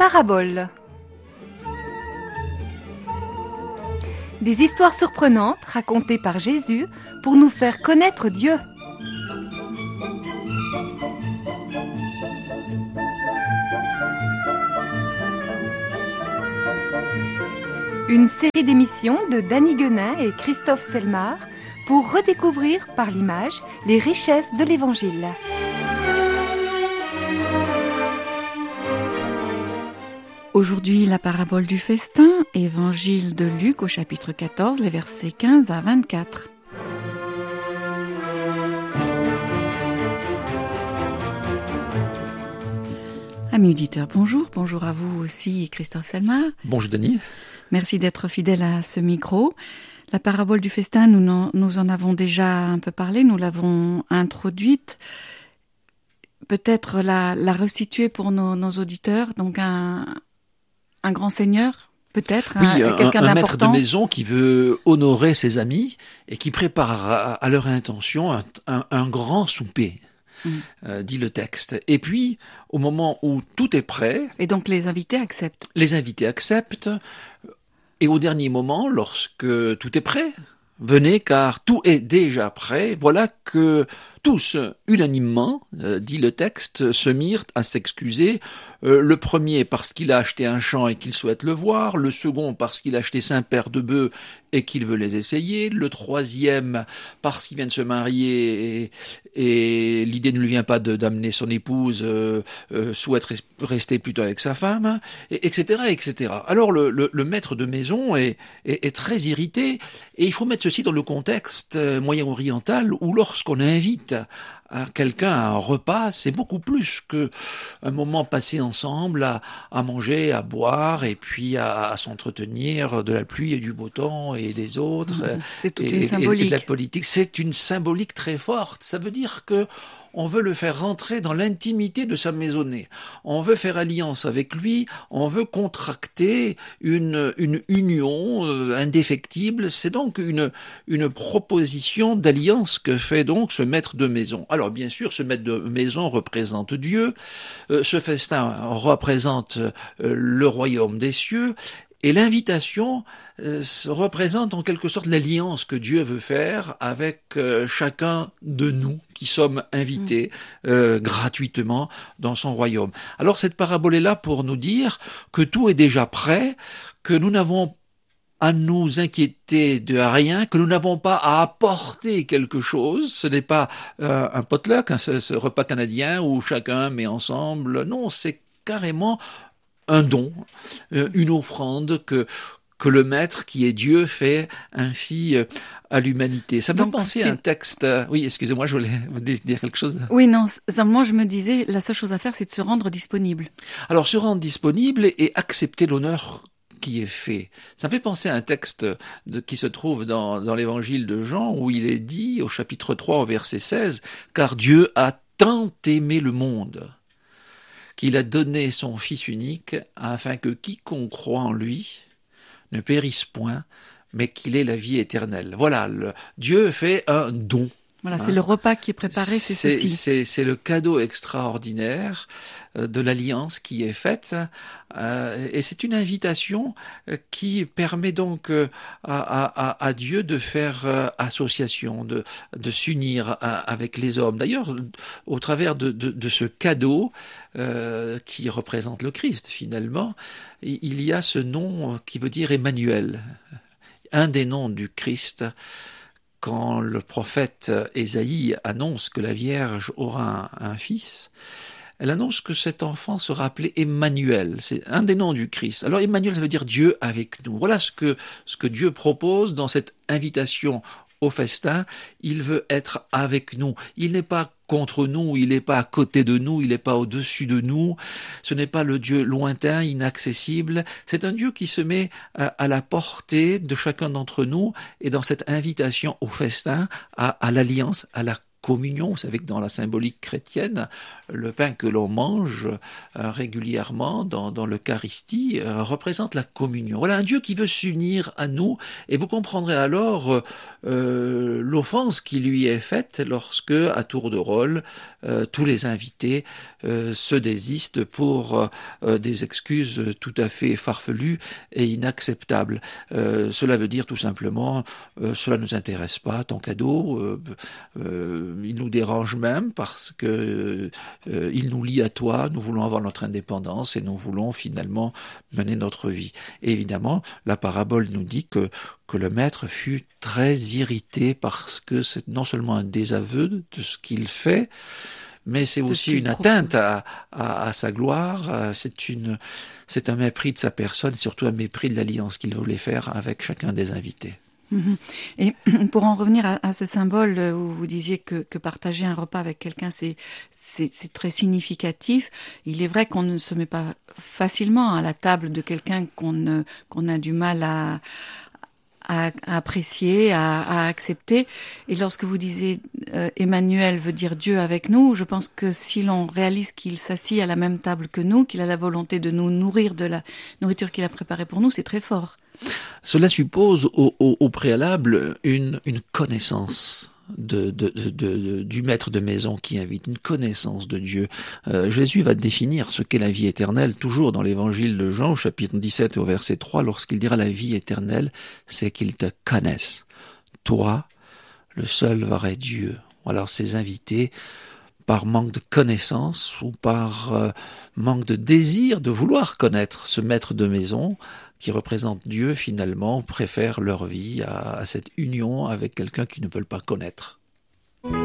paraboles. Des histoires surprenantes racontées par Jésus pour nous faire connaître Dieu. Une série d'émissions de Dany Guenin et Christophe Selmar pour redécouvrir par l'image les richesses de l'Évangile. Aujourd'hui, la parabole du festin, Évangile de Luc au chapitre 14, les versets 15 à 24. Amis auditeurs, bonjour à vous aussi, Christophe Selmar. Bonjour Denis. Merci d'être fidèle à ce micro. La parabole du festin, nous en avons déjà un peu parlé, nous l'avons introduite. Peut-être la restituer pour nos auditeurs, donc un grand seigneur, peut-être, oui, quelqu'un un d'important. maître de maison qui veut honorer ses amis et qui prépare à leur intention un grand souper. Dit le texte. Et puis, au moment où tout est prêt... Et donc les invités acceptent. Les invités acceptent. Et au dernier moment, lorsque tout est prêt, venez car tout est déjà prêt. Voilà que tous, unanimement, dit le texte, se mirent à s'excuser. Le premier parce qu'il a acheté un champ et qu'il souhaite le voir. Le second parce qu'il a acheté 5 paires de bœufs et qu'il veut les essayer. Le troisième parce qu'il vient de se marier et l'idée ne lui vient pas d'amener son épouse, souhaite rester plutôt avec sa femme, etc., etc. Alors le maître de maison est très irrité et il faut mettre ceci dans le contexte moyen-oriental où lorsqu'on invite à quelqu'un à un repas, c'est beaucoup plus que un moment passé ensemble à manger, à boire et puis à s'entretenir de la pluie et du beau temps et des autres. C'est toute une symbolique. Et de la politique. C'est une symbolique très forte. Ça veut dire que on veut le faire rentrer dans l'intimité de sa maisonnée. On veut faire alliance avec lui. On veut contracter une union indéfectible. C'est donc une proposition d'alliance que fait donc ce maître de maison. Alors bien sûr, ce maître de maison représente Dieu. Ce festin représente le royaume des cieux. Et l'invitation représente en quelque sorte l'alliance que Dieu veut faire avec chacun de nous qui sommes invités gratuitement dans son royaume. Alors cette parabole est là pour nous dire que tout est déjà prêt, que nous n'avons à nous inquiéter de rien, que nous n'avons pas à apporter quelque chose. Ce n'est pas un potluck, ce repas canadien où chacun met ensemble. Non, c'est carrément un don, une offrande que le maître qui est Dieu fait ainsi à l'humanité. Ça me fait penser à un texte... Oui, excusez-moi, je voulais vous dire quelque chose. Oui, non, moi je me disais, la seule chose à faire, c'est de se rendre disponible. Alors, se rendre disponible et accepter l'honneur qui est fait. Ça me fait penser à un texte qui se trouve dans l'évangile de Jean, où il est dit, au chapitre 3, au verset 16, « Car Dieu a tant aimé le monde qu'il a donné son Fils unique, afin que quiconque croit en lui ne périsse point, mais qu'il ait la vie éternelle. » Voilà, Dieu fait un don. Voilà, c'est le repas qui est préparé, c'est ceci. C'est le cadeau extraordinaire de l'alliance qui est faite, et c'est une invitation qui permet donc à Dieu de faire association, de s'unir avec les hommes. D'ailleurs, au travers de ce cadeau qui représente le Christ finalement, il y a ce nom qui veut dire Emmanuel, un des noms du Christ. Quand le prophète Ésaïe annonce que la Vierge aura un fils, elle annonce que cet enfant sera appelé Emmanuel. C'est un des noms du Christ. Alors Emmanuel, ça veut dire Dieu avec nous. Voilà ce que Dieu propose dans cette invitation au festin. Il veut être avec nous. Il n'est pas contre nous, il n'est pas à côté de nous, il n'est pas au-dessus de nous. Ce n'est pas le Dieu lointain, inaccessible. C'est un Dieu qui se met à la portée de chacun d'entre nous et dans cette invitation au festin, à l'alliance, à la communion. Vous savez que dans la symbolique chrétienne, le pain que l'on mange régulièrement dans l'Eucharistie représente la communion. Voilà un Dieu qui veut s'unir à nous, et vous comprendrez alors l'offense qui lui est faite lorsque, à tour de rôle, tous les invités se désistent pour des excuses tout à fait farfelues et inacceptables. Cela veut dire tout simplement, cela ne nous intéresse pas, ton cadeau, il nous dérange même parce que il nous lie à toi, nous voulons avoir notre indépendance et nous voulons finalement mener notre vie. Et évidemment, la parabole nous dit que le maître fut très irrité parce que c'est non seulement un désaveu de ce qu'il fait, mais c'est aussi une atteinte à sa gloire, c'est un mépris de sa personne, surtout un mépris de l'alliance qu'il voulait faire avec chacun des invités. Et pour en revenir à ce symbole où vous disiez que partager un repas avec quelqu'un, c'est très significatif. Il est vrai qu'on ne se met pas facilement à la table de quelqu'un qu'on a du mal à apprécier, à accepter. Et lorsque vous disiez Emmanuel veut dire Dieu avec nous, je pense que si l'on réalise qu'il s'assied à la même table que nous, qu'il a la volonté de nous nourrir de la nourriture qu'il a préparée pour nous, c'est très fort. Cela suppose au préalable une connaissance du maître de maison qui invite, une connaissance de Dieu. Jésus va définir ce qu'est la vie éternelle, toujours dans l'évangile de Jean, au chapitre 17 et au verset 3, lorsqu'il dira la vie éternelle, c'est qu'ils te connaissent. Toi, le seul vrai Dieu. Alors ces invités, par manque de connaissance ou par manque de désir de vouloir connaître ce maître de maison qui représente Dieu, finalement, préfèrent leur vie à cette union avec quelqu'un qu'ils ne veulent pas connaître.